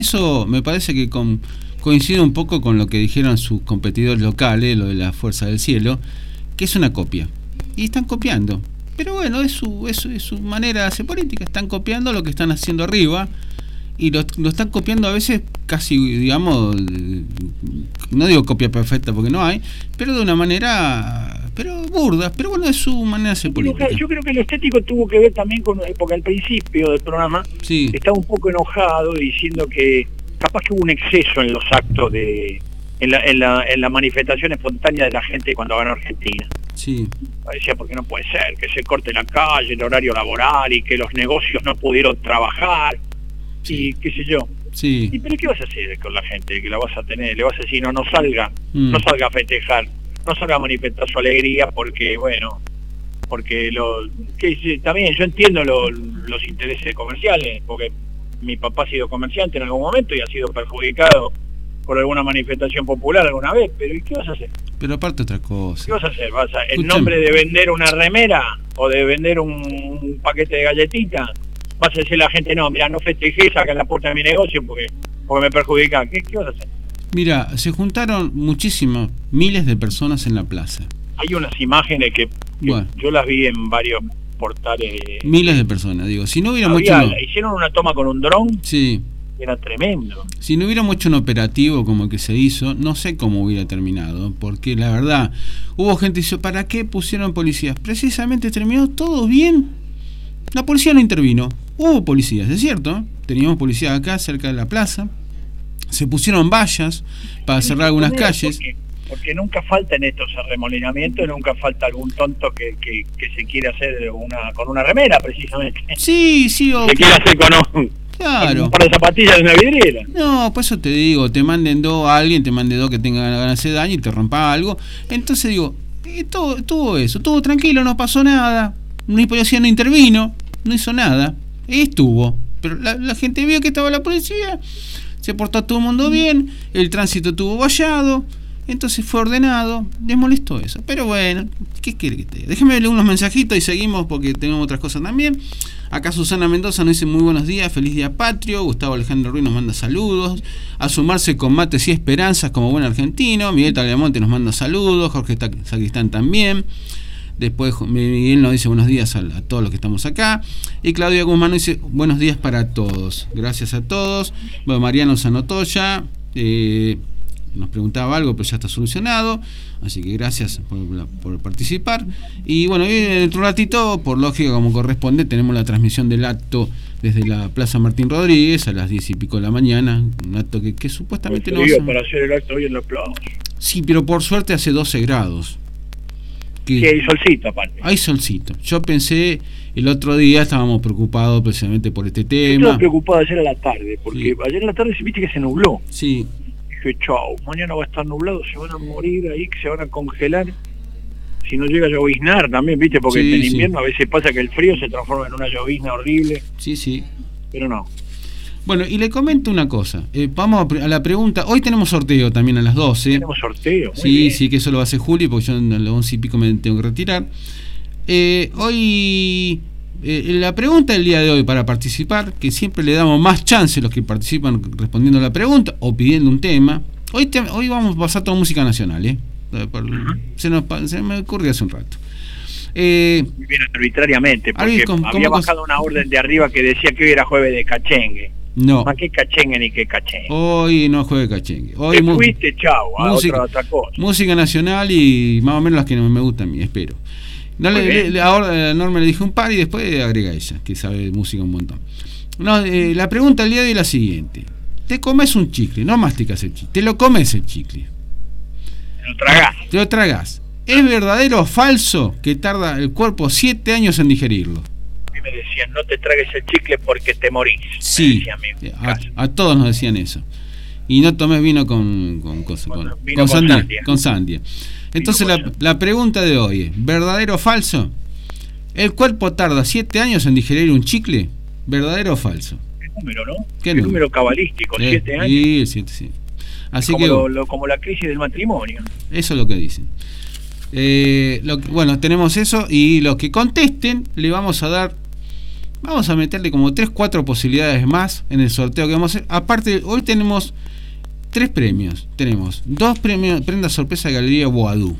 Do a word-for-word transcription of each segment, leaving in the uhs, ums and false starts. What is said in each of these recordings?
Eso me parece que con, coincide un poco con lo que dijeron sus competidores locales, lo de la Fuerza del Cielo, que es una copia. Y están copiando. Pero bueno, es su, es, es su manera de hacer política. Están copiando lo que están haciendo arriba. Y lo, lo están copiando a veces casi, digamos, no digo copia perfecta porque no hay, pero de una manera, pero burda, pero bueno, es su manera de hacer política. Yo creo que lo estético tuvo que ver también con, porque al principio del programa sí. estaba un poco enojado diciendo que capaz que hubo un exceso en los actos de, en la, en la, en la manifestación espontánea de la gente cuando ganó Argentina. Sí. Decía, porque no puede ser que se corte la calle, el horario laboral y que los negocios no pudieron trabajar. Sí. Y qué sé yo. Sí. ¿Y pero qué vas a hacer con la gente? Que la vas a tener, le vas a decir, no, no salga, mm. no salga a festejar, no salga a manifestar su alegría porque, bueno, porque lo que también yo entiendo lo, los intereses comerciales, porque mi papá ha sido comerciante en algún momento y ha sido perjudicado por alguna manifestación popular alguna vez, pero ¿y qué vas a hacer? Pero aparte otra cosa. ¿Qué vas a hacer? ¿Vas a, en nombre de vender una remera o de vender un, un paquete de galletitas? Vas a decirle a la gente, no, mira, no festejé, saca la puerta de mi negocio porque, porque me perjudica. ¿Qué, ¿Qué vas a hacer? Mira, se juntaron muchísimos, miles de personas en la plaza. Hay unas imágenes que, que bueno. yo las vi en varios portales. Miles de personas, digo. Si no hubiéramos Había, hecho... Hicieron una toma con un dron. Sí. Era tremendo. Si no hubiéramos hecho un operativo como el que se hizo, no sé cómo hubiera terminado. Porque la verdad, hubo gente que dice, ¿para qué pusieron policías? Precisamente terminó todo bien. La policía no intervino. Hubo policías, es cierto. Teníamos policías acá cerca de la plaza. Se pusieron vallas para cerrar algunas calles. Porque, porque nunca falta en estos arremolinamientos, nunca falta algún tonto que, que, que se quiere hacer una, con una remera, precisamente. Sí, sí. O se quiere hacer con un, claro. con un par de zapatillas de una vidriera. No, por eso te digo, te manden dos a alguien, te mande dos que tengan ganas de hacer daño y te rompa algo. Entonces digo, eh, todo, todo eso, todo tranquilo, no pasó nada. Ni policía no intervino, no hizo nada, estuvo, pero la, la gente vio que estaba la policía, se portó todo el mundo bien, el tránsito estuvo vallado, entonces fue ordenado, les molestó eso, pero bueno, ¿qué quiere que te diga? Déjame leer unos mensajitos y seguimos porque tenemos otras cosas también. Acá Susana Mendoza nos dice muy buenos días, feliz día patrio. Gustavo Alejandro Ruiz nos manda saludos. A sumarse con mates y esperanzas como buen argentino. Miguel Tagliamonte nos manda saludos, Jorge Sacristán también. Después Miguel nos dice buenos días a, a todos los que estamos acá. Y Claudia Guzmán nos dice buenos días para todos. Gracias a todos. Bueno, Mariano se anotó ya. Eh, nos preguntaba algo, pero ya está solucionado. Así que gracias por, por participar. Y bueno, dentro de un ratito, por lógica, como corresponde, tenemos la transmisión del acto desde la Plaza Martín Rodríguez a las diez y pico de la mañana. Un acto que, que supuestamente pues no va a... para hacer el acto hoy en la plaza. Sí, pero por suerte hace doce grados. Que sí, hay solcito aparte. Hay solcito. Yo pensé, el otro día estábamos preocupados precisamente por este tema. Yo estaba preocupado ayer a la tarde, porque sí. ayer a la tarde se viste que se nubló. Sí. Dije, chau, mañana va a estar nublado, se van a morir ahí, que se van a congelar. Si no llega a lloviznar también, viste, porque sí, en invierno sí. a veces pasa que el frío se transforma en una llovizna horrible. Sí, sí. Pero no. Bueno, y le comento una cosa. Eh, vamos a la pregunta. Hoy tenemos sorteo también a las doce. Tenemos sorteo. Sí, bien. Sí, que eso lo va a hacer Juli, porque yo a las once y pico me tengo que retirar. Eh, hoy, eh, la pregunta del día de hoy para participar, que siempre le damos más chance a los que participan respondiendo a la pregunta o pidiendo un tema. Hoy, te, hoy vamos a pasar toda música nacional, ¿eh? Por, uh-huh. se, nos, se me ocurrió hace un rato. Eh, Bien arbitrariamente, porque ¿cómo, había cómo bajado una orden de arriba que decía que hoy era jueves de cachengue. No. Más que cachengue ni que cachengue. Hoy no juegue cachengue. Hoy Te fuiste, chau, a música, otra, otra cosa. Música nacional y más o menos las que no me gustan a mí, espero. Dale, le, le, ahora a Norma le dije un par y después agrega ella, que sabe de música un montón. No, eh, la pregunta del día de hoy es la siguiente. Te comes un chicle, no masticas el chicle, te lo comes el chicle. Te lo tragás. Te lo tragás. ¿Es verdadero o falso que tarda el cuerpo siete años en digerirlo? Me decían, no te tragues el chicle porque te morís. Sí, a, a todos nos decían eso. Y no tomes vino con con, con, bueno, con, con, sandia, sandia. con sandia. Entonces la, la pregunta de hoy es, ¿verdadero o falso? ¿El cuerpo tarda siete años en digerir un chicle? ¿Verdadero o falso? ¿Qué número, no? ¿Qué, ¿Qué número cabalístico? Eh, siete años. Sí, siete, sí. Así como, que, lo, lo, como la crisis del matrimonio. Eso es lo que dicen. Eh, lo, bueno, tenemos eso y los que contesten le vamos a dar vamos a meterle como tres, cuatro posibilidades más en el sorteo que vamos a hacer. Aparte, hoy tenemos tres premios. Tenemos dos premios, prendas sorpresa de Galería Boadú.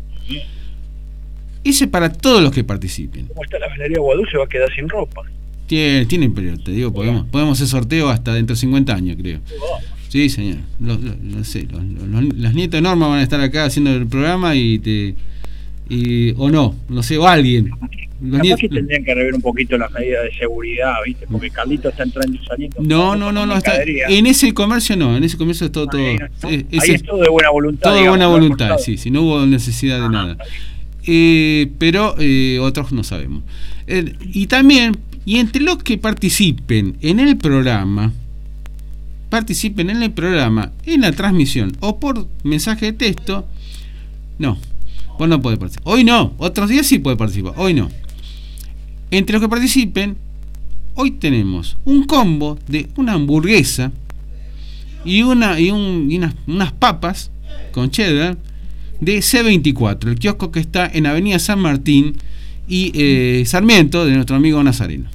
Ese para todos los que participen. ¿Cómo está la Galería Boadú? Se va a quedar sin ropa. Tiene, tienen periodo, te digo, podemos, podemos hacer sorteo hasta dentro de cincuenta años, creo. Sí, señor. Los, los, no sé, los, los, los nietos de Norma van a estar acá haciendo el programa y te... Y, o no, no sé, o alguien. Los Capaz nietos, que tendrían que rever un poquito las medidas de seguridad, ¿viste? Porque Carlito está entrando y saliendo. No, no, no, no está, en ese comercio no, en ese comercio es todo, todo, ahí, no, es, ahí es todo de buena voluntad. Todo de digamos, buena no voluntad, sí, sí, no hubo necesidad de ah, nada. Eh, pero eh, otros no sabemos. Eh, y también, y entre los que participen en el programa, participen en el programa, en la transmisión o por mensaje de texto, no. Vos no podés participar. Hoy no. Otros días sí podés participar. Hoy no. Entre los que participen, hoy tenemos un combo de una hamburguesa y una y, un, y unas, unas papas con cheddar de C veinticuatro, el kiosco que está en Avenida San Martín y eh, Sarmiento, de nuestro amigo Nazareno.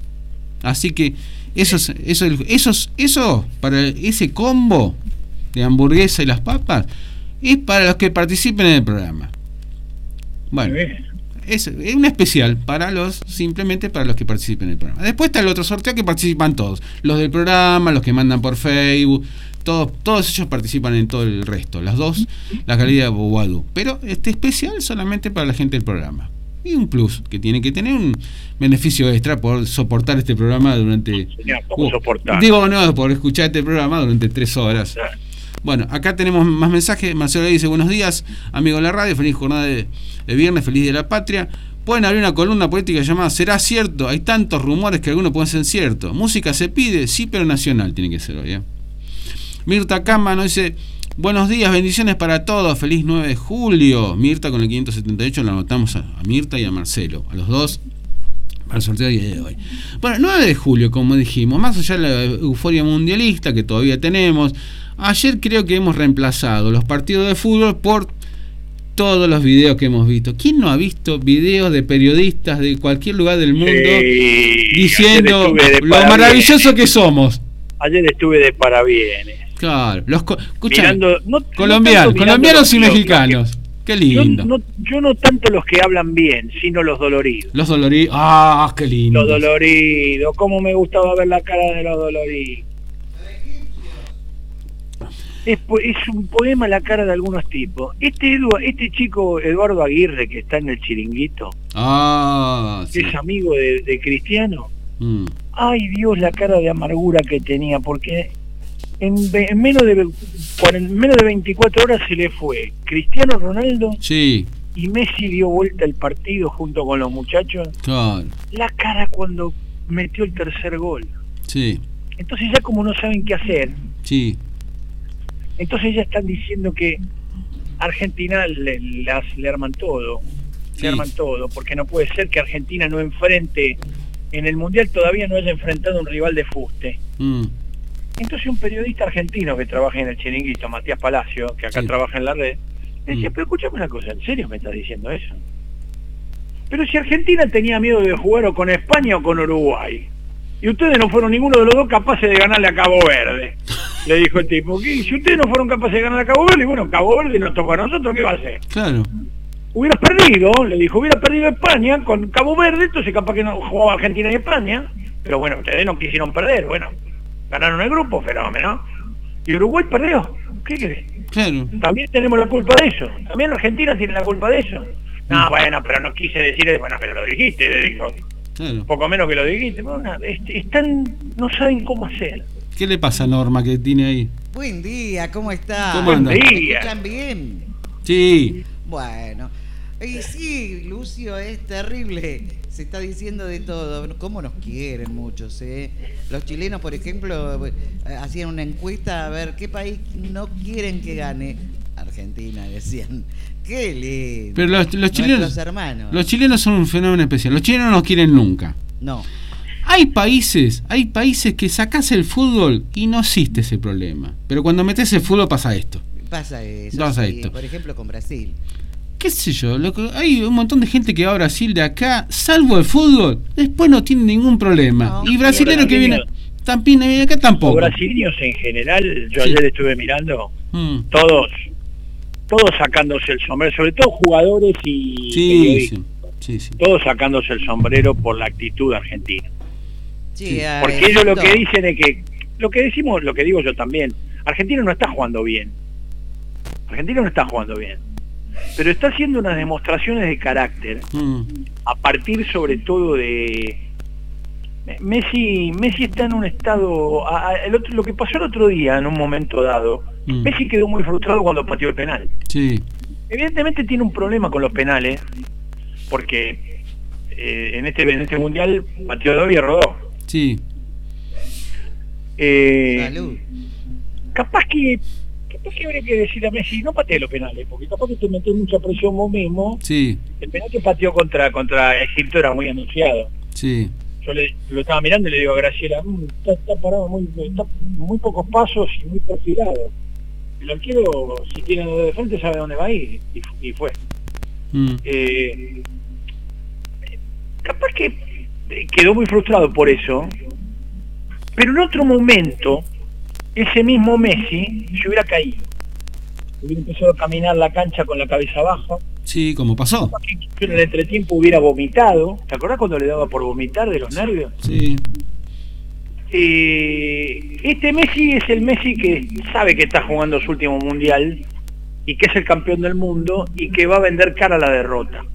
Así que eso, eso, eso, eso para ese combo de hamburguesa y las papas es para los que participen en el programa. Bueno, es, es un especial para los, simplemente para los que participen en el programa. Después está el otro sorteo que participan todos, los del programa, los que mandan por Facebook, todos, todos ellos participan en todo el resto, las dos, la Galería de Boadú. Pero este especial solamente para la gente del programa. Y un plus, que tiene que tener un beneficio extra por soportar este programa durante... ¿Cómo soportar? Digo, no, por escuchar este programa durante tres horas. Bueno, acá tenemos más mensajes. Marcelo dice: buenos días, amigo de la radio, feliz jornada de, de viernes, feliz de la patria. Pueden abrir una columna política llamada ¿será cierto? Hay tantos rumores que algunos pueden ser ciertos. Música se pide, sí, pero nacional tiene que ser hoy, ¿eh? Mirta Cama nos dice: buenos días, bendiciones para todos, feliz nueve de julio. Mirta con el quinientos setenta y ocho, la anotamos a, a Mirta y a Marcelo, a los dos, para el sorteo de hoy. Bueno, nueve de julio, como dijimos, más allá de la euforia mundialista que todavía tenemos, ayer creo que hemos reemplazado los partidos de fútbol por todos los videos que hemos visto. ¿Quién no ha visto videos de periodistas de cualquier lugar del mundo sí, diciendo de lo maravilloso que somos? Ayer estuve de parabienes. Claro, los co mirando, no, colombianos, no colombianos y mexicanos. Qué lindo. Yo no, yo no tanto los que hablan bien, sino los doloridos. Los doloridos, ah, qué lindo. Los doloridos, cómo me gustaba ver la cara de los doloridos. Es, es un poema la cara de algunos tipos. Este Edu, este chico Eduardo Aguirre que está en el Chiringuito, ah, que sí. es amigo de, de Cristiano. Mm. Ay Dios, la cara de amargura que tenía, porque en, en, menos de, en menos de veinticuatro horas se le fue Cristiano Ronaldo, sí. y Messi dio vuelta el partido junto con los muchachos. Claro. La cara cuando metió el tercer gol. Sí. Entonces ya como no saben qué hacer. Sí. Entonces ya están diciendo que Argentina le, las, le arman todo, sí. le arman todo, porque no puede ser que Argentina no enfrente, en el Mundial todavía no haya enfrentado a un rival de fuste. Mm. Entonces un periodista argentino que trabaja en el Chiringuito, Matías Palacio, que acá sí. trabaja en la red, le decía, mm. pero escúchame una cosa, ¿en serio me estás diciendo eso? Pero si Argentina tenía miedo de jugar o con España o con Uruguay, y ustedes no fueron ninguno de los dos capaces de ganarle a Cabo Verde. Le dijo el tipo, ¿qué? Si ustedes no fueron capaces de ganar a Cabo Verde, y bueno, Cabo Verde nos tocó a nosotros, ¿qué va a hacer? Claro. Hubieras perdido, le dijo, hubiera perdido España con Cabo Verde, entonces capaz que no jugaba Argentina y España, pero bueno, ustedes no quisieron perder, bueno, ganaron el grupo, fenómeno. Y Uruguay perdió, ¿qué crees? Claro. También tenemos la culpa de eso, también la Argentina tiene la culpa de eso. No, bueno, pero no quise decir eso, bueno, pero lo dijiste, le dijo. Claro. Poco menos que lo dijiste, bueno, están, no saben cómo hacer. ¿Qué le pasa a Norma que tiene ahí? Buen día, ¿cómo está? ¿Cómo anda? ¿Me escuchan bien? Sí. Bueno, y sí, Lucio, es terrible. Se está diciendo de todo. ¿Cómo nos quieren muchos, eh? Los chilenos, por ejemplo, hacían una encuesta a ver qué país no quieren que gane. Argentina, decían. Qué lindo. Pero los, los chilenos, hermanos. Los chilenos son un fenómeno especial. Los chilenos no quieren nunca. No. Hay países, hay países que sacás el fútbol y no existe ese problema. Pero cuando metes el fútbol pasa esto. Pasa eso. Pasa sí, esto. Por ejemplo, con Brasil. qué sé yo, lo que, hay un montón de gente que va a Brasil de acá, salvo el fútbol, después no tiene ningún problema. No, y brasilero que viene, también viene acá tampoco. Los brasileños en general, yo Sí. ayer estuve mirando, Mm. todos, todos sacándose el sombrero, sobre todo jugadores y Sí, periodistas, sí, sí, sí. todos sacándose el sombrero por la actitud argentina. Sí, Sí. a Porque ellos lo esto- que dicen es que, lo que decimos, lo que digo yo también, Argentina no está jugando bien. Argentina no está jugando bien. Pero está haciendo unas demostraciones de carácter Mm. a partir sobre todo de Messi. Messi está en un estado, a- a- el otro, lo que pasó el otro día en un momento dado, Mm. Messi quedó muy frustrado cuando pateó el penal. Sí, Evidentemente tiene un problema con los penales, porque eh, en este en este mundial pateó dos y erró dos. sí. Eh, Salud. capaz que capaz que habría que decir a Messi no patee los penales, porque capaz que te metés mucha presión vos mismo. Sí, El penal que pateó contra contra Egipto era muy anunciado. sí. Yo le, lo estaba mirando y le digo a Graciela, "Mm, está, está parado muy, está muy pocos pasos y muy perfilado. El arquero, si tiene de frente, sabe dónde va a ir", y, y fue. Mm. Eh, capaz que quedó muy frustrado por eso, pero en otro momento, ese mismo Messi se hubiera caído. Hubiera empezado a caminar la cancha con la cabeza baja. Sí, como pasó. Capaz que en el entretiempo hubiera vomitado. ¿Te acordás cuando le daba por vomitar de los nervios? Sí. Eh, este Messi es el Messi que sabe que está jugando su último mundial y que es el campeón del mundo y que va a vender cara a la derrota.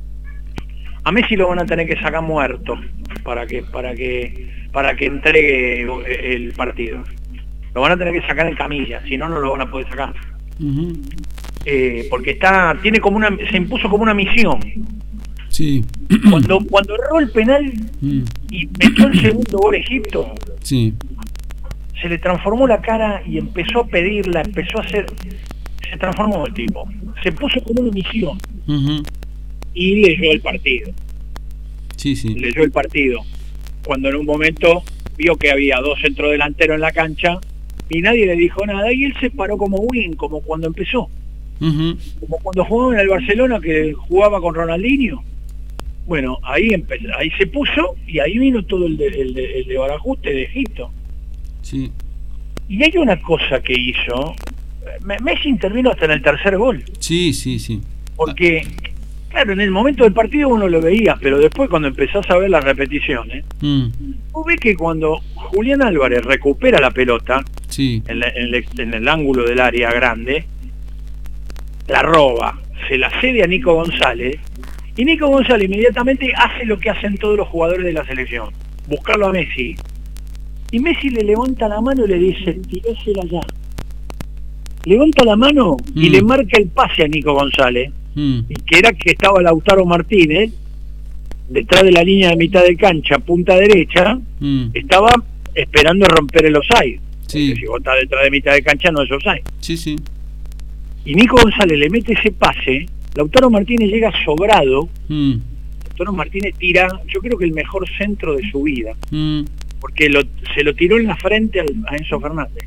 A Messi lo van a tener que sacar muerto para que para que para que entregue el partido. Lo van a tener que sacar en camilla, si no no lo van a poder sacar. Ujú. Eh, porque está tiene como una se impuso como una misión. Sí. Cuando cuando erró el penal Mm. y metió el segundo gol Egipto, Sí. se le transformó la cara y empezó a pedirla, empezó a hacer, se transformó el tipo, se puso como una misión Ujú. y leyó el partido, Sí, sí. leyó el partido, cuando en un momento vio que había dos centrodelanteros en la cancha y nadie le dijo nada y él se paró como win, como cuando empezó, Ujú. como cuando jugaba en el Barcelona que jugaba con Ronaldinho. Bueno, ahí empezó, ahí se puso y ahí vino todo el de, el de, el de barajuste de Egipto. Sí. Y hay una cosa que hizo, Me- Messi intervino hasta en el tercer gol, Sí, sí, sí. porque, claro, en el momento del partido uno lo veía, pero después cuando empezás a ver las repeticiones, Mm. vos ves que cuando Julián Álvarez recupera la pelota Sí. en, la- en el, ex- en el ángulo del área grande, la roba, se la cede a Nico González, y Nico González inmediatamente hace lo que hacen todos los jugadores de la selección, buscarlo a Messi. Y Messi le levanta la mano y le dice, tirásela ya. Levanta la mano y Mm. le marca el pase a Nico González, Mm. y que era que estaba Lautaro Martínez, detrás de la línea de mitad de cancha, punta derecha, Mm. estaba esperando romper el offside. Sí. Porque si vos estás detrás de mitad de cancha no es offside. Sí, sí. Y Nico González le mete ese pase, Lautaro Martínez llega sobrado, Mm. Lautaro Martínez tira, yo creo que el mejor centro de su vida, Mm. porque lo, se lo tiró en la frente al, a Enzo Fernández.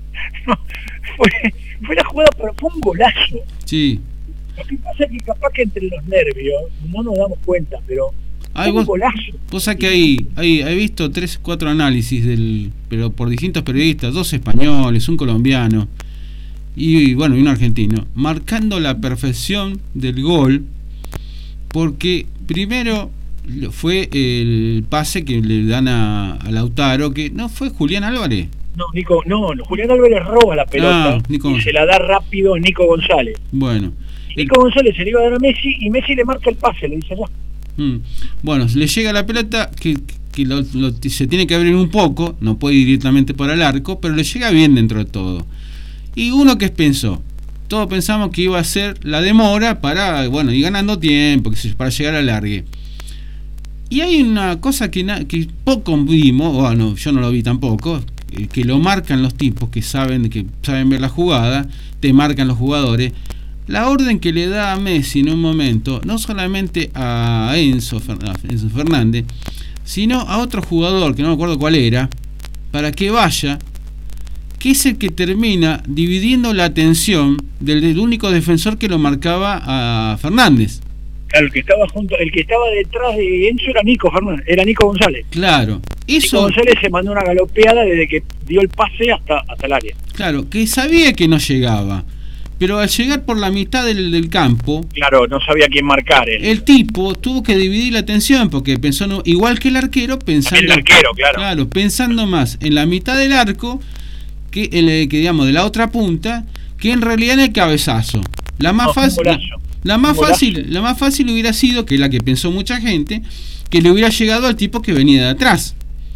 fue, fue la jugada, pero fue un golazo. Sí. Lo que pasa es que capaz que entre los nervios no nos damos cuenta, pero Ay, fue un vos, golazo. vos sabés que hay, hay, he visto tres, cuatro análisis del, pero por distintos periodistas, dos españoles, un colombiano y, y, bueno, y un argentino, marcando la perfección del gol, porque primero fue el pase que le dan a, a Lautaro, que no fue Julián Álvarez. No, Nico, no, no, Julián Álvarez roba la pelota Ah, Nico y González. se la da rápido a Nico González. Bueno, el- Nico González se le iba a dar a Messi y Messi le marca el pase, le dice ya. Mm. Bueno, le llega la pelota que, que lo- lo- se tiene que abrir un poco, no puede ir directamente por el arco, pero le llega bien dentro de todo. Y uno que pensó, todos pensamos que iba a ser la demora para, bueno, ir ganando tiempo, que se- para llegar al largue. Y hay una cosa que, na- que poco vimos, bueno, yo no lo vi tampoco, eh, que lo marcan los tipos que saben, que saben ver la jugada, te marcan los jugadores. La orden que le da a Messi en un momento, no solamente a Enzo, Fer- a Enzo Fernández, sino a otro jugador, que no me acuerdo cuál era, para que vaya, que es el que termina dividiendo la atención del, del único defensor que lo marcaba a Fernández. Claro, el que estaba junto, el que estaba detrás de Enzo era Nico Fernández, era Nico González. Claro, eso. Nico González se mandó una galopeada desde que dio el pase hasta, hasta el área. Claro, que sabía que no llegaba, pero al llegar por la mitad del, del campo, claro, no sabía quién marcar. Él. El tipo tuvo que dividir la atención porque pensó, no, igual que el arquero, pensando, el arquero, claro. claro, pensando más en la mitad del arco que, el, que digamos de la otra punta, que en realidad en el cabezazo. La más no, fácil. La más fácil, la más fácil hubiera sido, que es la que pensó mucha gente, que le hubiera llegado al tipo que venía de atrás.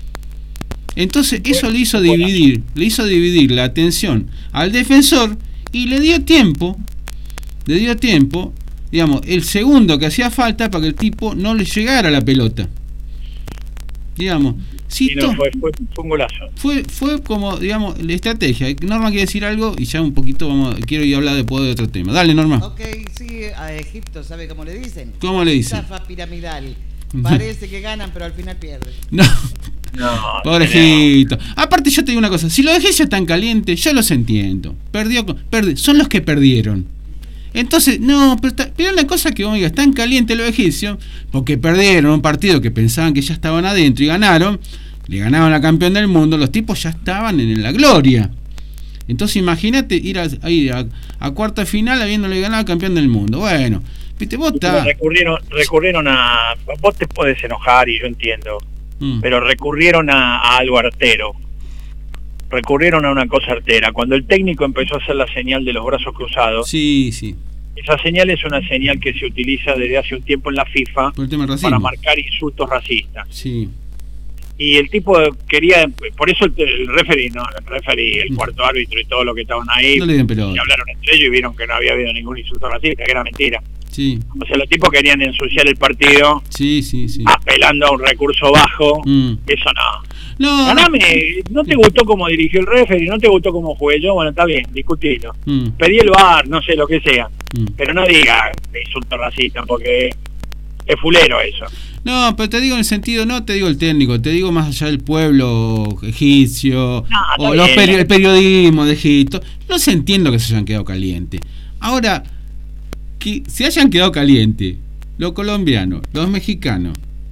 Entonces eso le hizo dividir, le hizo dividir la atención al defensor y le dio tiempo, le dio tiempo, digamos, el segundo que hacía falta para que el tipo no le llegara a la pelota. Digamos, si no, fue, fue, fue un golazo. Fue, fue como, digamos, la estrategia. Norma quiere decir algo y ya un poquito vamos, quiero ir a hablar después de otro tema. Dale, Norma. Ok, sí, a Egipto, ¿sabe cómo le dicen? ¿Cómo le dicen? Estafa piramidal. Parece que ganan, pero al final pierden. No. No, pobrecito. Aparte yo te digo una cosa, si lo dejé ya tan caliente, yo los entiendo. Perdió, perdi, son los que perdieron. Entonces, no, pero, está, pero una cosa que, oiga, están calientes los egipcios, porque perdieron un partido que pensaban que ya estaban adentro y ganaron, le ganaban a campeón del mundo, los tipos ya estaban en la gloria. Entonces imagínate ir a, a ir a, a cuarta final habiéndole ganado al campeón del mundo. Bueno, viste, vos está... recurrieron, recurrieron a... Vos te podés enojar y yo entiendo, mm. pero recurrieron a, a algo artero. Recurrieron a una cosa artera. Cuando el técnico empezó a hacer la señal de los brazos cruzados, sí, sí. esa señal es una señal que se utiliza desde hace un tiempo en la FIFA para marcar insultos racistas. Sí. Y el tipo quería, por eso el, el referee, no, el referee, el cuarto árbitro y todo lo que estaban ahí, no le den pelota. Y hablaron entre ellos y vieron que no había habido ningún insulto racista, que era mentira. Sí. O sea, los tipos querían ensuciar el partido, sí, sí, sí. apelando a un recurso bajo. Mm. Eso no. No, ganame, no te gustó cómo dirigió el referee, no te gustó cómo jugué yo, bueno, está bien, discutilo. Mm. Pedí el V A R, no sé, lo que sea. Mm. Pero no diga insulto racista, porque es fulero eso. No, pero te digo en el sentido, no te digo el técnico, te digo más allá del pueblo egipcio, no, o los peri el periodismo de Egipto. No se entiende que se hayan quedado calientes. Ahora, que se hayan quedado calientes los colombianos, los mexicanos,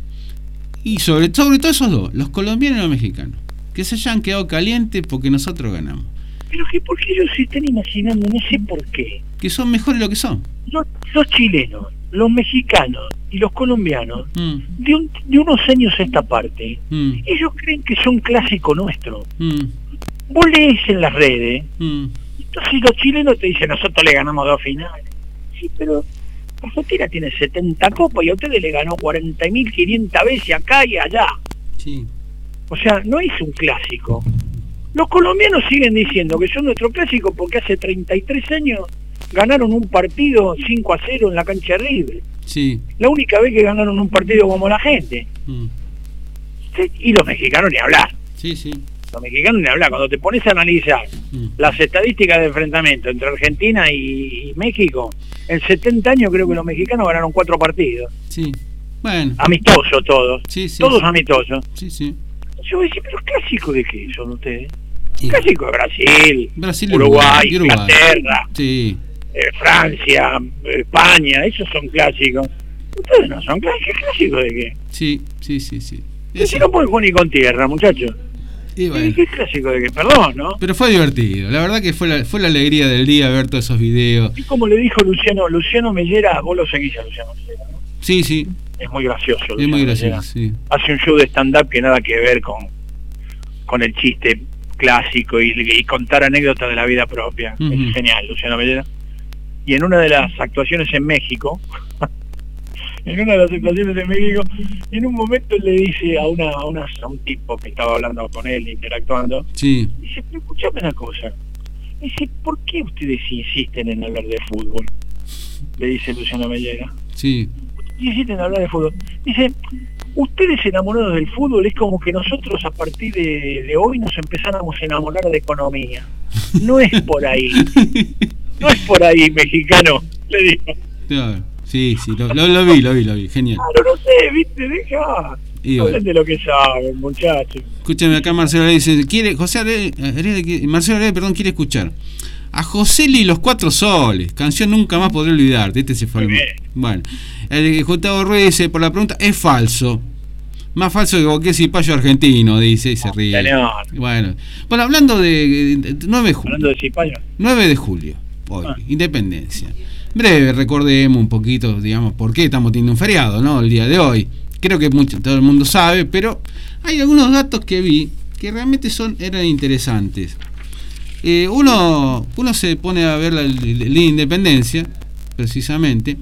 y sobre, sobre todo esos dos, los colombianos y los mexicanos, que se hayan quedado calientes porque nosotros ganamos. Pero que porque ellos se están imaginando, no sé por qué, que son mejores de lo que son. Los, los chilenos, los mexicanos y los colombianos, mm. de, un, de unos años a esta parte, mm. ellos creen que son clásico nuestro. Mm. Vos lees en las redes, mm. entonces los chilenos te dicen, nosotros le ganamos dos finales. Sí, pero Argentina tiene setenta copas y a ustedes le ganó cuarenta mil quinientas veces acá y allá. Sí. O sea, no es un clásico. Los colombianos siguen diciendo que son nuestro clásico porque hace treinta y tres años ganaron un partido cinco a cero en la cancha de River. Sí. La única vez que ganaron un partido como la gente. Mm. Sí, y los mexicanos ni hablar. Sí, sí. Los mexicanos ni hablar. Cuando te pones a analizar mm. las estadísticas de enfrentamiento entre Argentina y México, en setenta años creo que los mexicanos ganaron cuatro partidos. Sí. Bueno. Amistosos todos. Sí, sí, todos sí. amistosos. Sí, sí. Yo voy a decir, pero ¿clásico de qué son ustedes? Sí. Clásico de Brasil, Brasil Uruguay, Uruguay, Inglaterra, sí. eh, Francia, España, esos son clásicos. Ustedes no son clásicos. ¿Clásicos de qué? Sí, sí, sí, sí. Si no pueden jugar ni con tierra, muchachos. Y bueno. ¿Qué clásico de qué? Perdón, ¿no? Pero fue divertido. La verdad que fue la, fue la alegría del día ver todos esos videos. Y como le dijo Luciano, Luciano Mellera, vos lo seguís a Luciano Mellera, ¿no? Sí, sí. Es muy gracioso. Es muy gracioso, sí. Hace un show de stand-up que nada que ver con, con el chiste clásico y, y contar anécdotas de la vida propia. Uh-huh. Es genial, Luciano Mellera. Y en una de las actuaciones en México, en una de las actuaciones en México, en un momento le dice a una, a, una, a un tipo que estaba hablando con él, interactuando, sí. dice, pero escuchame una cosa, dice, ¿por qué ustedes insisten en hablar de fútbol? Le dice Luciano Mellera. Sí. Insisten en hablar de fútbol. Dice, ustedes enamorados del fútbol es como que nosotros a partir de, de hoy nos empezáramos a enamorar de economía. No es por ahí. No es por ahí, mexicano, le digo. Claro. Sí, sí, lo, lo, lo vi, lo vi, lo vi, genial. Claro, no sé, viste, deja. Y bueno. De lo que saben, muchachos. Escúchame, acá Marcelo le dice, quiere, José Arede, Marcelo Arede, perdón, quiere escuchar a Joseli y los Cuatro Soles, canción nunca más podré olvidarte. Este se fue al... Bueno, el Gustavo Ruiz dice, por la pregunta, es falso. Más falso que cualquier cipayo argentino, dice, y se ríe. No, bueno, bueno, hablando de, de, de nueve de julio. Hablando de cipayo. nueve de julio, hoy, ah. Independencia. Breve, recordemos un poquito, digamos, por qué estamos teniendo un feriado, ¿no? El día de hoy. Creo que mucho, todo el mundo sabe, pero hay algunos datos que vi que realmente son eran interesantes. Eh, uno, uno se pone a ver la, la, la independencia, precisamente.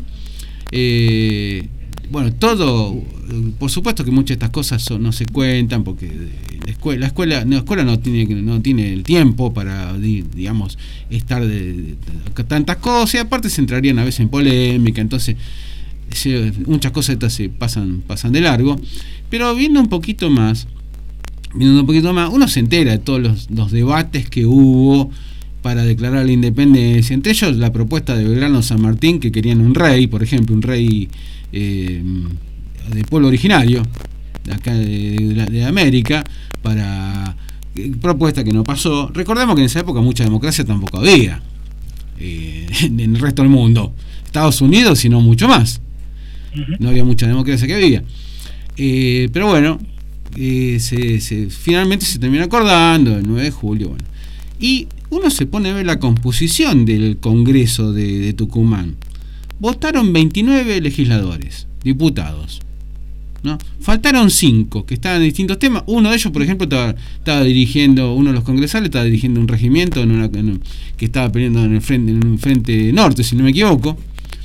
Eh, bueno, todo, por supuesto que muchas de estas cosas son, no se cuentan porque la escuela, la escuela, la escuela no tiene, no tiene el tiempo para, digamos, estar de, de, de tantas cosas, y aparte se entrarían a veces en polémica, entonces se, muchas cosas estas se pasan, pasan de largo, pero viendo un poquito más, viendo un poquito más, uno se entera de todos los, los debates que hubo para declarar la independencia, entre ellos la propuesta de Belgrano San Martín, que querían un rey, por ejemplo, un rey eh, de pueblo originario, de acá de, de, de América, para eh, propuesta que no pasó. Recordemos que en esa época mucha democracia tampoco había eh, en el resto del mundo, Estados Unidos, sino mucho más. No había mucha democracia que había. Eh, pero bueno, eh, se, se, finalmente se terminó acordando el nueve de julio. Bueno. Y uno se pone a ver la composición del Congreso de, de Tucumán. Votaron veintinueve legisladores, diputados, ¿no? Faltaron cinco que estaban en distintos temas. Uno de ellos, por ejemplo, estaba, estaba dirigiendo, uno de los congresales estaba dirigiendo un regimiento en una, en un, que estaba peleando en el frente, en un frente norte, si no me equivoco.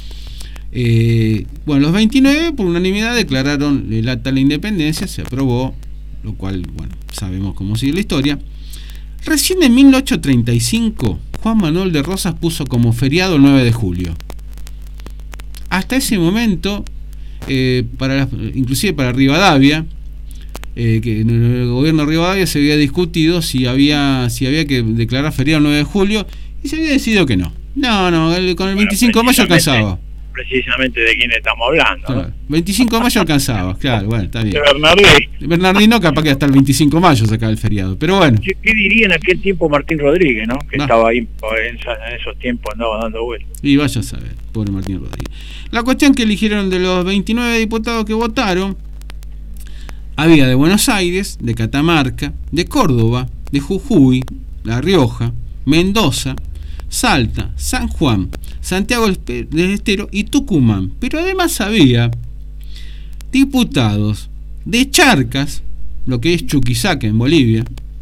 Eh, bueno, los veintinueve por unanimidad declararon el acta de la independencia, se aprobó, lo cual, bueno, sabemos cómo sigue la historia. Recién en mil ochocientos treinta y cinco, Juan Manuel de Rosas puso como feriado el nueve de julio. Hasta ese momento, eh, para la, inclusive para Rivadavia, eh, que en el gobierno de Rivadavia se había discutido si había, si había que declarar feriado el nueve de julio, y se había decidido que no. No, no, el, con el bueno, veinticinco de mayo alcanzaba. Precisamente de quién estamos hablando, claro, ¿no? veinticinco de mayo alcanzaba, claro, bueno, está bien. De Bernardino. Bernardino capaz que hasta el veinticinco de mayo sacaba el feriado, pero bueno. ¿Qué, qué diría en aquel tiempo Martín Rodríguez, no? Que no. estaba ahí en, en esos tiempos, andaba dando vueltas. Y vaya a saber, pobre Martín Rodríguez. La cuestión que eligieron de los veintinueve diputados que votaron, había de Buenos Aires, de Catamarca, de Córdoba, de Jujuy, La Rioja, Mendoza, Salta, San Juan, Santiago del Estero y Tucumán. Pero además había diputados de Charcas, lo que es Chuquisaca en Bolivia,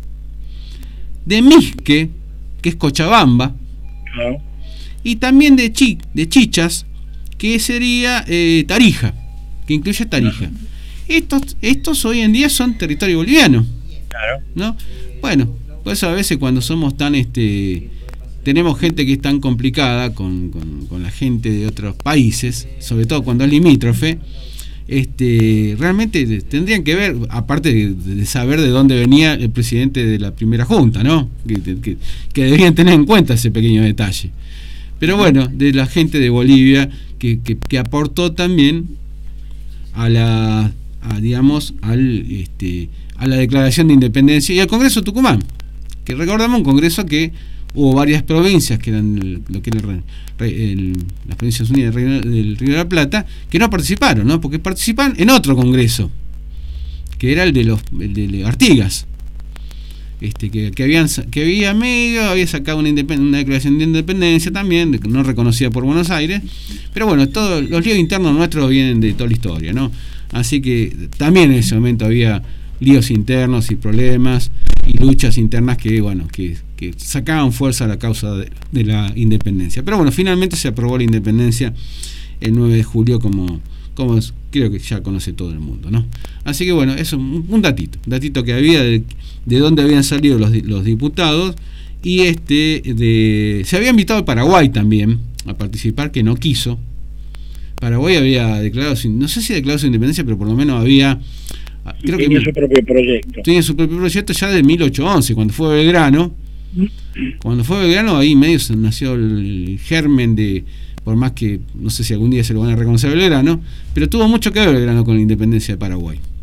de Misque, que es Cochabamba, claro, y también de, Chi, de Chichas, que sería eh, Tarija, que incluye Tarija. Estos, estos hoy en día son territorio boliviano, claro, ¿no? Bueno, por eso a veces cuando somos tan este tenemos gente que es tan complicada con, con, con la gente de otros países, sobre todo cuando es limítrofe, este, realmente tendrían que ver, aparte de, de saber de dónde venía el presidente de la primera junta, ¿no? Que, que, que deberían tener en cuenta ese pequeño detalle. Pero bueno, de la gente de Bolivia que, que, que aportó también a la, a, digamos, al, este, a la declaración de independencia y al Congreso de Tucumán, que recordamos un congreso que hubo varias provincias que eran el, lo que era el, el, las Provincias Unidas del, del Río de la Plata, que no participaron, ¿no? Porque participan en otro congreso, que era el de los el de Artigas, este, que, que habían que había medio, había sacado una, una declaración de independencia también, no reconocida por Buenos Aires, pero bueno, todos los líos internos nuestros vienen de toda la historia, ¿no? Así que también en ese momento había líos internos y problemas y luchas internas que, bueno, que, que sacaban fuerza a la causa de, de la independencia. Pero bueno, finalmente se aprobó la independencia el nueve de julio, como, como creo que ya conoce todo el mundo, ¿no? Así que bueno, eso, un, un datito, un datito que había de, de dónde habían salido los, los diputados, y este de se había invitado a Paraguay también a participar, que no quiso. Paraguay había declarado, no sé si declarado su independencia, pero por lo menos había... Creo tenía que su propio proyecto. Tenía su propio proyecto ya de mil ochocientos once, cuando fue Belgrano. Cuando fue Belgrano, ahí medio nació el germen de, por más que no sé si algún día se lo van a reconocer a Belgrano, pero tuvo mucho que ver Belgrano con la independencia de Paraguay.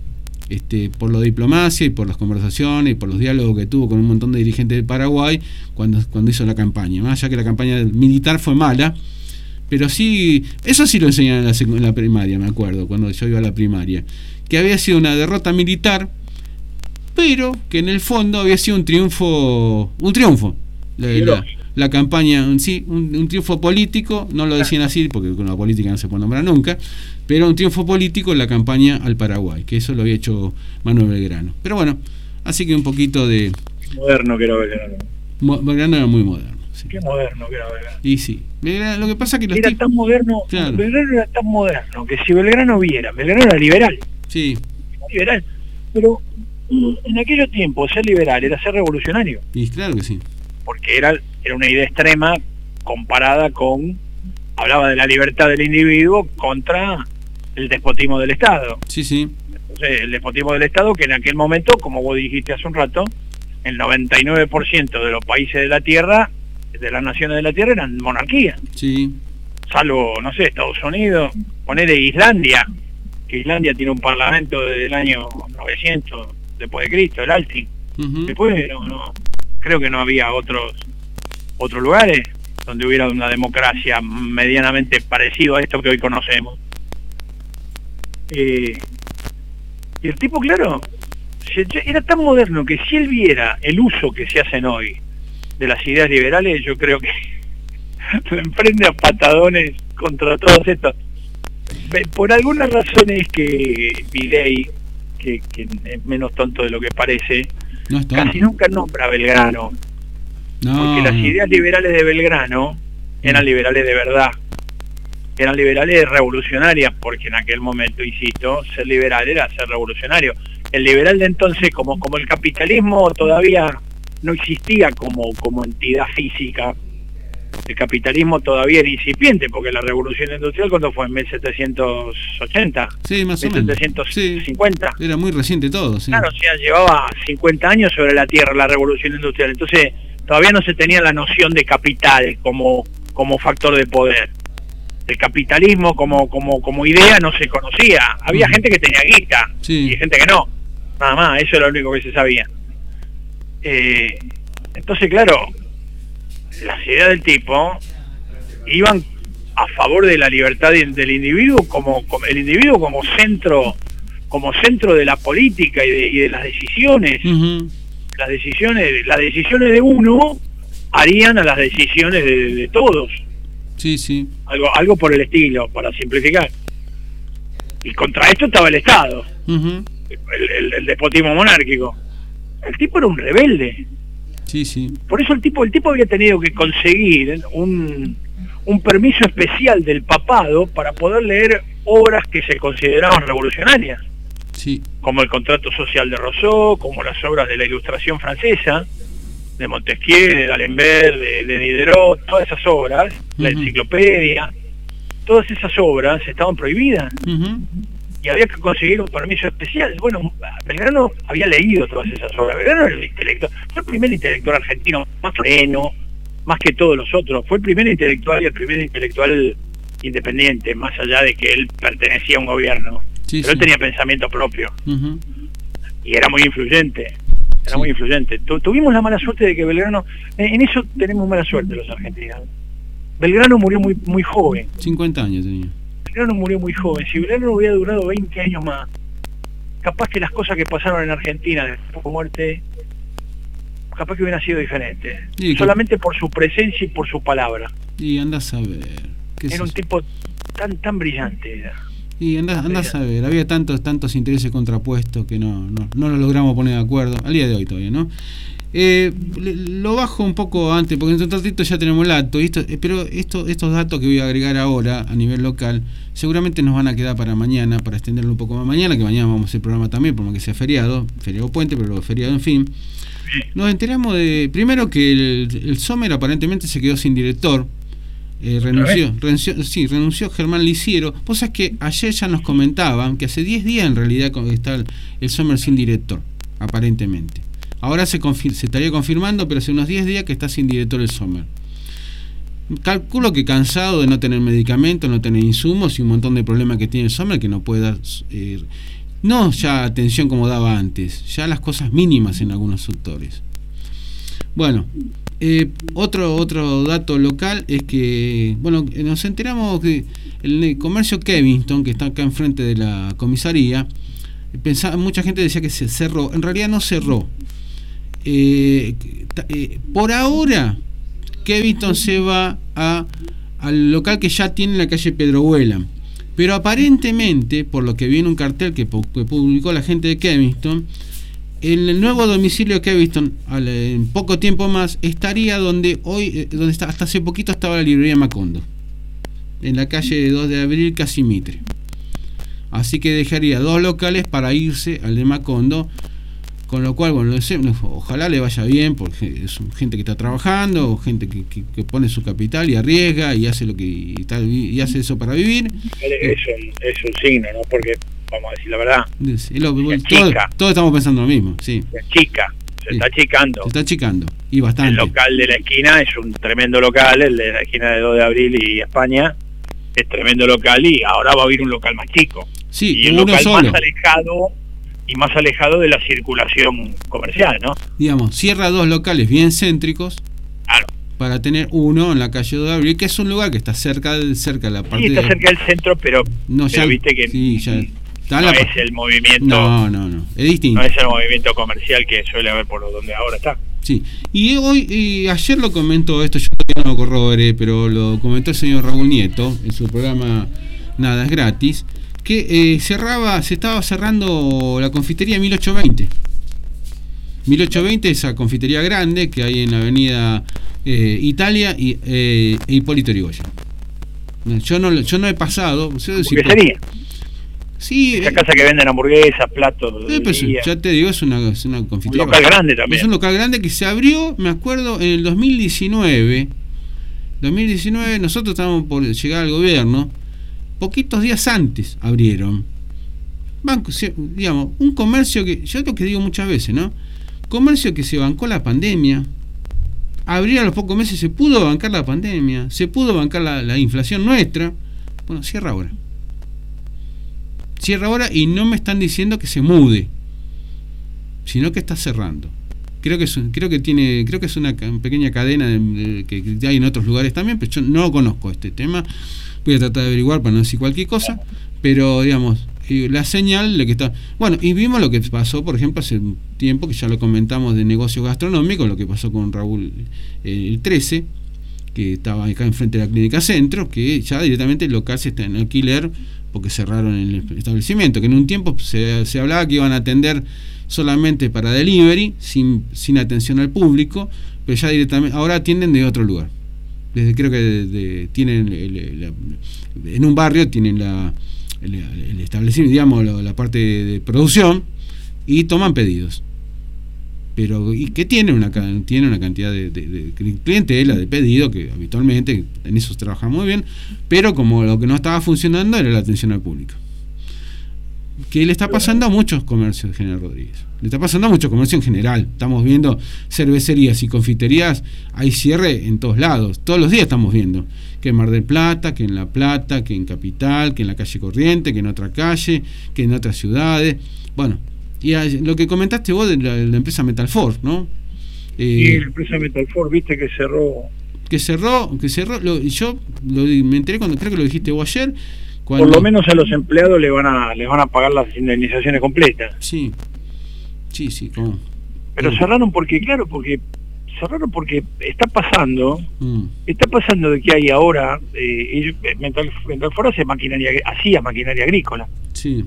este, por la diplomacia y por las conversaciones y por los diálogos que tuvo con un montón de dirigentes de Paraguay cuando, cuando hizo la campaña. Más allá que la campaña militar fue mala, pero sí, eso sí lo enseñaron en la, en la primaria, me acuerdo, cuando yo iba a la primaria, que había sido una derrota militar, pero que en el fondo había sido un triunfo, un triunfo. La, la, la campaña, sí, un, un triunfo político, no lo decían así porque con la política no se puede nombrar nunca, pero un triunfo político en la campaña al Paraguay, que eso lo había hecho Manuel Belgrano. Pero bueno, así que un poquito de... Moderno que era Belgrano. Mo, Belgrano era muy moderno. Sí. Qué moderno que era Belgrano. Y sí, Belgrano, lo que pasa es que... Los era tipos, tan moderno, claro. Belgrano era tan moderno, que si Belgrano viera, Belgrano era liberal. Sí. Era liberal, pero en aquellos tiempos ser liberal era ser revolucionario. Y claro que sí. Porque era, era una idea extrema comparada con, hablaba de la libertad del individuo contra el despotismo del Estado. Sí, sí. Entonces, el despotismo del Estado, que en aquel momento, como vos dijiste hace un rato, el noventa y nueve por ciento de los países de la Tierra, de las naciones de la Tierra, eran monarquías. Sí. Salvo, no sé, Estados Unidos, ponele Islandia, que Islandia tiene un parlamento desde el año novecientos después de Cristo, el Althing. Uh-huh. Después, no, no, creo que no había otros otros lugares donde hubiera una democracia medianamente parecido a esto que hoy conocemos. Eh, y el tipo, claro, era tan moderno que si él viera el uso que se hacen hoy de las ideas liberales, yo creo que lo emprende a patadones contra todos estos. Por algunas razones que Milei, que, que es menos tonto de lo que parece, no casi nunca nombra a Belgrano. No. Porque las ideas liberales de Belgrano eran liberales de verdad. Eran liberales revolucionarias, porque en aquel momento, insisto, ser liberal era ser revolucionario. El liberal de entonces, como, como el capitalismo todavía no existía como, como entidad física, el capitalismo todavía era incipiente, porque la revolución industrial, ¿cuándo fue? En mil setecientos ochenta. Sí, más o menos. mil setecientos cincuenta. Sí. Era muy reciente todo, sí. Claro, o sea, llevaba cincuenta años sobre la Tierra la revolución industrial. Entonces, todavía no se tenía la noción de capital como, como factor de poder. El capitalismo como, como, como idea no se conocía. Había uh-huh. gente que tenía guita, sí. y gente que no. Nada más, eso era lo único que se sabía. Eh, entonces, claro, las ideas del tipo iban a favor de la libertad del, del individuo, como, como el individuo como centro, como centro de la política y de, y de las decisiones. Uh-huh. Las decisiones, las decisiones de uno harían a las decisiones de, de todos. Sí, sí. Algo, algo por el estilo, para simplificar. Y contra esto estaba el Estado, uh-huh. el, el, el despotismo monárquico. El tipo era un rebelde. Sí, sí. Por eso el tipo, el tipo había tenido que conseguir un, un permiso especial del papado para poder leer obras que se consideraban revolucionarias. Sí. Como el Contrato Social de Rousseau, como las obras de la Ilustración francesa, de Montesquieu, de D'Alembert, de, de Diderot, todas esas obras, uh-huh. la enciclopedia, todas esas obras estaban prohibidas. Uh-huh. Y había que conseguir un permiso especial. Bueno, Belgrano había leído todas esas obras. Belgrano era el intelectual, fue el primer intelectual argentino más freno, más que todos los otros. Fue el primer intelectual y el primer intelectual independiente, más allá de que él pertenecía a un gobierno. Sí, Pero sí. él tenía pensamiento propio. Uh-huh. Y era muy influyente. Era sí. muy influyente. Tu, tuvimos la mala suerte de que Belgrano... En, en eso tenemos mala suerte los argentinos. Belgrano murió muy, muy joven. cincuenta años tenía. Belgrano murió muy joven. Si Belgrano hubiera durado veinte años más, capaz que las cosas que pasaron en Argentina después de su muerte, capaz que hubieran sido diferentes. Sí, solamente que... por su presencia y por su palabra. Y andás a ver. Era es un tipo tan tan brillante. Era. Y andás, andás a ver, había tantos tantos intereses contrapuestos que no, no, no lo logramos poner de acuerdo, al día de hoy todavía, ¿no? Eh, lo bajo un poco antes, porque en un ratito ya tenemos el acto, y esto, pero esto, estos datos que voy a agregar ahora a nivel local, seguramente nos van a quedar para mañana, para extenderlo un poco más mañana, que mañana vamos a hacer programa también, por más que sea feriado, feriado puente, pero feriado en fin. Nos enteramos de, primero que el, el Sommer aparentemente se quedó sin director. Eh, renunció, renunció, sí, renunció Germán Lisiero. Vos sabés que ayer ya nos comentaban que hace diez días en realidad está el, el Sommer sin director, aparentemente. Ahora se, confir, se estaría confirmando, pero hace unos diez días que está sin director el Sommer. Calculo que cansado de no tener medicamentos, no tener insumos y un montón de problemas que tiene el Sommer, que no puede dar, eh, no ya atención como daba antes, ya las cosas mínimas en algunos sectores. Bueno, eh, otro otro dato local es que, bueno, nos enteramos que el comercio Kevinston, que está acá enfrente de la comisaría, pensaba, mucha gente decía que se cerró, en realidad no cerró. Eh, eh, por ahora, Kevinston se va a, al local que ya tiene en la calle Pedro Huela, pero aparentemente, por lo que vi en un cartel que, que publicó la gente de Kevinston, el, el nuevo domicilio de Kevinston, al, en poco tiempo más, estaría donde hoy, eh, donde está, hasta hace poquito estaba la librería Macondo, en la calle dos de abril, casi Mitre. Así que dejaría dos locales para irse al de Macondo, con lo cual, bueno, ojalá le vaya bien, porque es gente que está trabajando, gente que, que, que pone su capital y arriesga y hace lo que y, tal, y hace eso para vivir. Es un, es un signo, ¿no? Porque, vamos a decir la verdad, es lo, todos, todos estamos pensando lo mismo, sí. Se chica, se sí. está achicando. Se está achicando, y bastante. El local de la esquina es un tremendo local, el de la esquina de dos de abril y España, es tremendo local, y ahora va a haber un local más chico. Sí, y el uno local solo. más alejado y más alejado de la circulación comercial, ¿no? Digamos, cierra dos locales bien céntricos, claro, para tener uno en la calle dos de abril, que es un lugar que está cerca de, cerca de la parte. Sí, está de... cerca del centro, pero, no, pero ya, viste que sí, ya, no la... es el movimiento. No, no, no, es distinto. No es el movimiento comercial que suele haber por donde ahora está. Sí, y hoy, y ayer lo comentó esto, yo todavía no lo corroboré, pero lo comentó el señor Raúl Nieto en su programa Nada es Gratis, que eh, cerraba, se estaba cerrando la confitería mil ochocientos veinte. mil ochocientos veinte, esa confitería grande que hay en la avenida eh, Italia y eh, Hipólito Yrigoyen. Yo no, yo no he pasado. ¿Hamburguesería? Sí. Esa eh, casa que venden hamburguesas, platos. Eh, pues, ya te digo, es una, es una confitería. Un local grande también. Es un local grande que se abrió, me acuerdo, en el dos mil diecinueve. dos mil diecinueve, nosotros estábamos por llegar al gobierno. Poquitos días antes abrieron. Banco, digamos, un comercio que, yo es lo que digo muchas veces, ¿no? Comercio que se bancó la pandemia. Abrir a los pocos meses, se pudo bancar la pandemia, se pudo bancar la, la inflación nuestra. Bueno, cierra ahora. Cierra ahora y no me están diciendo que se mude, sino que está cerrando. Creo que es, creo que tiene, creo que es una pequeña cadena de, de, que, que hay en otros lugares también, pero yo no conozco este tema. Voy a tratar de averiguar para no decir cualquier cosa, pero digamos, la señal de que está. Bueno, y vimos lo que pasó, por ejemplo, hace un tiempo, que ya lo comentamos, de negocios gastronómicos, lo que pasó con Raúl eh, el trece, que estaba acá enfrente de la Clínica Centro, que ya directamente el local se está en alquiler porque cerraron el establecimiento, que en un tiempo se, se hablaba que iban a atender solamente para delivery, sin, sin atención al público, pero ya directamente, ahora atienden de otro lugar. Desde, creo que de, de, tienen el, el, la, en un barrio tienen la, el, el establecimiento, digamos, la, la parte de, de producción, y toman pedidos. Pero y que tiene una tiene una cantidad de, de, de clientela de pedido que habitualmente en eso se trabaja muy bien, pero como lo que no estaba funcionando era la atención al público, que le está pasando a muchos comercios, General Rodríguez. Le está pasando a muchos comercios en general. Estamos viendo cervecerías y confiterías, hay cierre en todos lados. Todos los días estamos viendo que en Mar del Plata, que en La Plata, que en Capital, que en la calle Corriente, que en otra calle, que en otras ciudades. Bueno, y lo que comentaste vos de la, de la empresa Metalfor, ¿no? Eh, sí, la empresa Metalfor, viste que cerró. Que cerró, que cerró. Lo, yo lo, me enteré cuando, creo que lo dijiste vos ayer. Cuando... Por lo menos a los empleados les van a les van a pagar las indemnizaciones completas. Sí, sí, sí. ¿Cómo? Pero ¿Cómo? cerraron porque, claro, porque cerraron porque está pasando, mm. está pasando de que hay ahora, eh, Metal, Metalfor hace maquinaria, hacía maquinaria agrícola. Sí.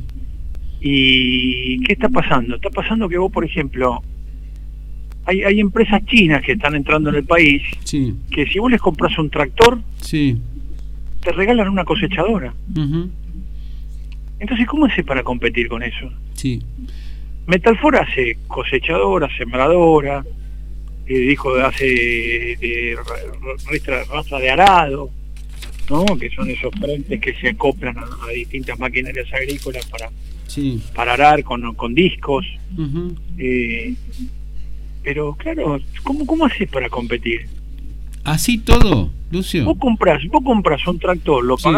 ¿Y qué está pasando? Está pasando que vos, por ejemplo, hay, hay empresas chinas que están entrando en el país, sí. que si vos les compras un tractor, sí. te regalan una cosechadora. Uh-huh. Entonces, ¿cómo hace para competir con eso? Sí. Metalfor hace cosechadora, sembradora, eh, dijo hace de, raza de arado, ¿no? Que son esos frentes que se acoplan a, a distintas maquinarias agrícolas para, sí. para arar con, con discos. Uh-huh. eh, pero claro, ¿cómo, cómo haces para competir? Así todo, Lucio. Vos compras, vos compras un tractor, lo pagás, sí.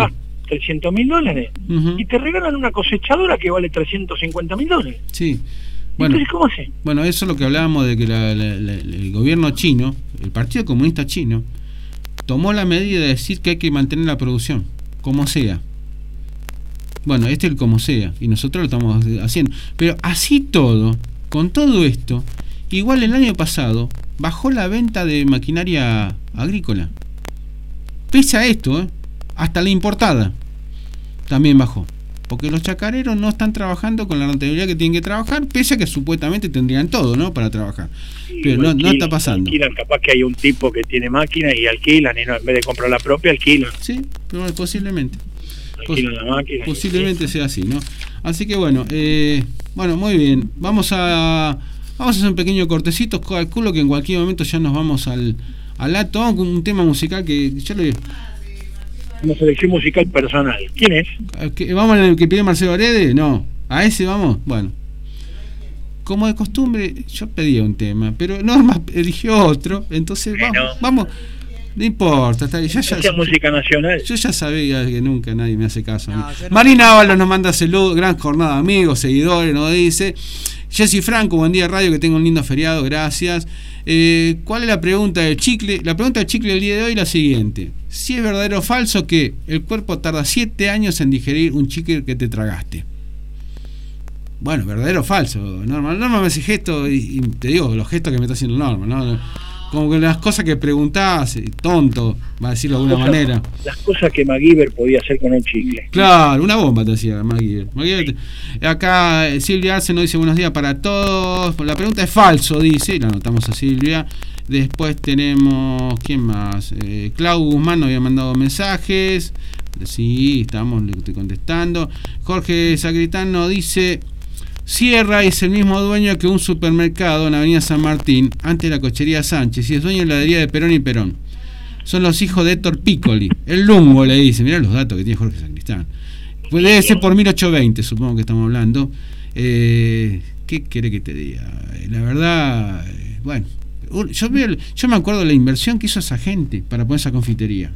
trescientos mil dólares uh-huh. y te regalan una cosechadora que vale trescientos cincuenta mil dólares. Sí. Bueno, entonces, ¿cómo hace? Bueno, eso es lo que hablábamos de que la, la, la, el gobierno chino, el Partido Comunista Chino, tomó la medida de decir que hay que mantener la producción, como sea. Bueno, este es el como sea, y nosotros lo estamos haciendo. Pero así todo, con todo esto, igual el año pasado bajó la venta de maquinaria agrícola. Pese a esto, ¿eh? Hasta la importada también bajó. Porque los chacareros no están trabajando con la rentabilidad que tienen que trabajar, pese a que supuestamente tendrían todo, ¿no? Para trabajar. Sí, pero no, alquilan, no está pasando. Alquilan, capaz que hay un tipo que tiene máquina y alquilan, y no, en vez de comprar la propia, alquilan. Sí, pero posiblemente. Alquilan la máquina. Posiblemente sí. sea así, ¿no? Así que bueno, eh, bueno, muy bien. Vamos a vamos a hacer un pequeño cortecito. Calculo que en cualquier momento ya nos vamos al, al acto. Vamos con un tema musical que yo le... Una selección musical personal. ¿Quién es? ¿Vamos al que pide Marcelo Arede? No. ¿A ese vamos? Bueno. Como de costumbre, yo pedía un tema, pero Norma eligió otro, entonces vamos, no. vamos. No importa, está bien. Ya, ya, ya, música nacional. Yo ya sabía que nunca nadie me hace caso. No, no Marina Ábalos nos manda salud, gran jornada, amigos, seguidores, nos dice. Jessy Franco, buen día radio, que tenga un lindo feriado, gracias. Eh, ¿Cuál es la pregunta del chicle? La pregunta del chicle del día de hoy es la siguiente: si es verdadero o falso que el cuerpo tarda siete años en digerir un chicle que te tragaste. Bueno, verdadero o falso. Norma, Norma me hace gesto y, y te digo los gestos que me está haciendo Norma, ¿no? Como que las cosas que preguntás, tonto, va a decirlo de alguna cosas, manera. Las cosas que MacGyver podía hacer con un chicle. Claro, una bomba te hacía MacGyver. MacGyver te... Acá Silvia Arce nos dice buenos días para todos. La pregunta es falso, dice, la anotamos a Silvia. Después tenemos, ¿quién más? Eh, Clau Guzmán nos había mandado mensajes. Sí, estamos, le estoy contestando. Jorge Sacristán nos dice... Sierra es el mismo dueño que un supermercado en la avenida San Martín, antes de la cochería Sánchez, y es dueño de la heladería de Perón y Perón. Son los hijos de Héctor Piccoli. El Lungo le dice, mirá los datos que tiene Jorge Sacristán. Pues debe ser por mil ochocientos veinte, supongo que estamos hablando. Eh, ¿Qué quiere que te diga? La verdad, eh, bueno, yo, veo, yo me acuerdo de la inversión que hizo esa gente para poner esa confitería.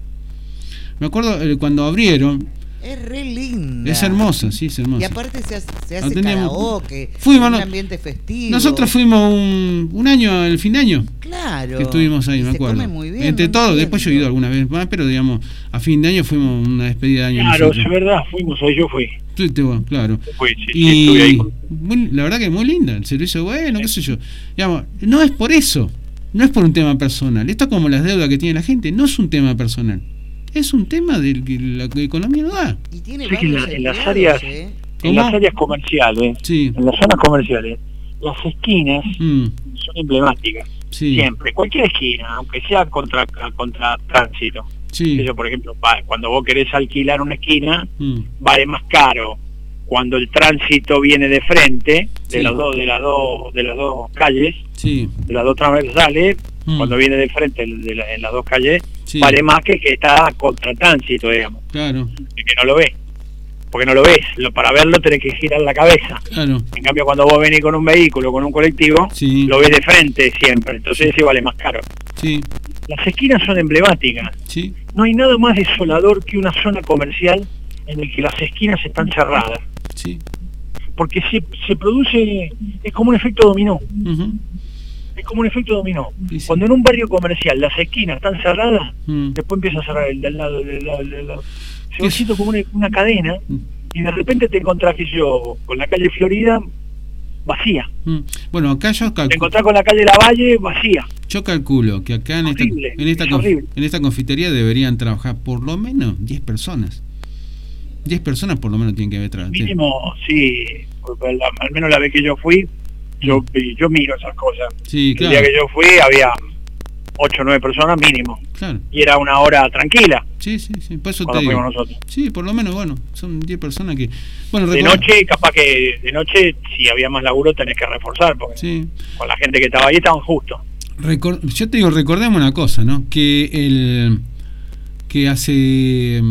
Me acuerdo eh, cuando abrieron. Es re linda. Es hermosa, sí, es hermosa. Y aparte se hace, se hace karaoke, fuimos, un no, ambiente festivo. Nosotros fuimos un, un año, el fin de año. Claro. Que estuvimos ahí, y me se acuerdo. Come muy bien, Entre no todos, entiendo. Después yo he ido alguna vez más, pero digamos, a fin de año fuimos una despedida de año. Claro, es verdad, fuimos, hoy yo fui. Tú, te, bueno, claro. Fui, sí, y sí, estuve ahí con... muy, la verdad que es muy linda, el servicio bueno, sí. Qué sé yo. Digamos, no es por eso, no es por un tema personal. Esto como las deudas que tiene la gente, no es un tema personal. Es un tema de que la economía no da. Y tiene sí, varios en, en las áreas, ¿eh? en las áreas comerciales, sí. En las zonas comerciales, las esquinas mm. son emblemáticas. Sí. Siempre, cualquier esquina, aunque sea contra contra tránsito. Sí. Yo, por ejemplo, cuando vos querés alquilar una esquina, mm. vale más caro cuando el tránsito viene de frente, de sí. las dos, de las dos, de las dos calles, sí. de las dos transversales. Mm. Cuando viene de frente de la, en las dos calles, sí. Vale más que que está contra tránsito, digamos. Claro. Y que no lo ves. Porque no lo ves. Lo, para verlo tenés que girar la cabeza. Claro. En cambio, cuando vos venís con un vehículo, con un colectivo, sí. Lo ves de frente siempre. Entonces ese vale más caro. Sí. Las esquinas son emblemáticas. Sí. No hay nada más desolador que una zona comercial en el que las esquinas están cerradas. Sí. Porque se, se produce, es como un efecto dominó. Uh-huh. Es como un efecto dominó. Sí, sí. Cuando en un barrio comercial las esquinas están cerradas, mm. después empieza a cerrar el del lado, del lado, del lado. Se va haciendo como una, una cadena mm. y de repente te encontrás que yo con la calle Florida vacía. Mm. Bueno, acá yo calculo. Te encontrás con la calle Lavalle vacía. Yo calculo que acá en esta, en, esta conf, en esta confitería deberían trabajar por lo menos diez personas. diez personas por lo menos tienen que haber trabajado. Mínimo, sí. Al menos la vez que yo fui, yo yo miro esas cosas. Sí, claro. El día que yo fui había ocho o nueve personas mínimo. Claro. Y era una hora tranquila. Sí, sí, sí. Por eso cuando te digo. Nosotros. Sí, por lo menos, bueno, son diez personas que... Bueno, de recuerda... noche, capaz que de noche, si había más laburo, tenés que reforzar, porque sí. Con la gente que estaba ahí estaban justos. Recor... Yo te digo, recordemos una cosa, ¿no? Que el... Que hace...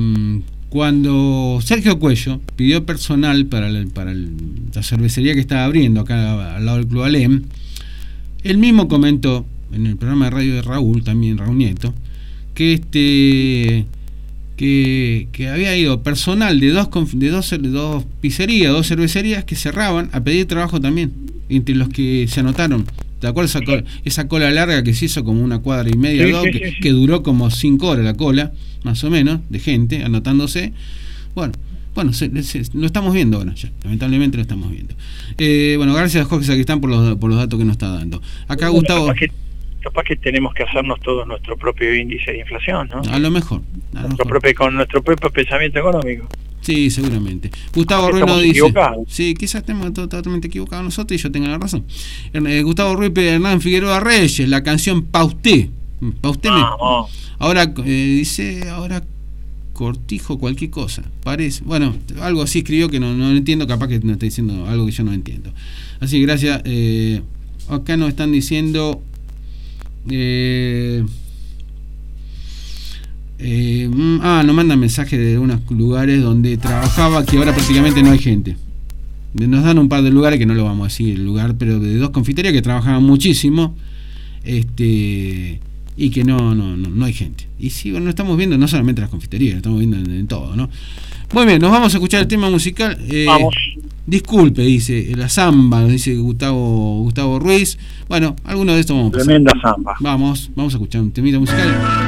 Cuando Sergio Cuello pidió personal para, el, para el, la cervecería que estaba abriendo acá al lado del Club Alem, él mismo comentó en el programa de radio de Raúl, también Raúl Nieto, que este que, que había ido personal de dos, de dos, de dos pizzerías, dos cervecerías que cerraban a pedir trabajo también, entre los que se anotaron. ¿Te acuerdas esa cola, esa cola larga que se hizo como una cuadra y media, sí, dos, sí, que, sí, sí. que duró como cinco horas la cola, más o menos, de gente anotándose? Bueno, bueno, se, se, lo estamos viendo ahora, ya, lamentablemente lo estamos viendo. Eh, bueno, gracias a Jorge Sacristán por los, por los datos que nos está dando. Acá bueno, Gustavo... Capaz que, capaz que tenemos que hacernos todos nuestro propio índice de inflación, ¿no? A lo mejor. A lo Nuestro mejor. propio, con nuestro propio pensamiento económico. Sí, seguramente. Gustavo Ruiz nos dice... equivocados. Sí, quizás estemos totalmente equivocados nosotros y yo tenga la razón. Eh, Gustavo Ruiz, Hernán Figueroa Reyes, la canción Pa' usted. Pa' usted me... Vamos. Ahora, eh, dice, ahora cortijo cualquier cosa. Parece... Bueno, algo así escribió que no, no entiendo, capaz que nos está diciendo algo que yo no entiendo. Así que gracias. Eh, acá nos están diciendo... Eh, Eh, ah, nos mandan mensajes de unos lugares donde trabajaba que ahora prácticamente no hay gente. Nos dan un par de lugares que no lo vamos a decir el lugar, pero de dos confiterías que trabajaban muchísimo, este, y que no, no, no, no hay gente. Y sí, bueno, estamos viendo no solamente las confiterías, estamos viendo en, en todo, ¿no? Muy bien, nos vamos a escuchar el tema musical. Eh, Vamos. Disculpe, dice la samba, dice Gustavo Gustavo Ruiz. Bueno, alguno de estos vamos a pasar. Tremenda samba. Vamos, vamos a escuchar un temita musical.